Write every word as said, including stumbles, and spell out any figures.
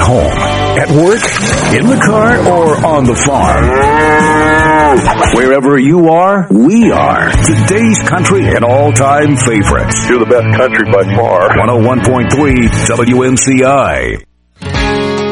home, at work, in the car, or on the farm. Wherever you are, we are. Today's country and all-time favorites. You're the best country by far. one oh one point three W M C I.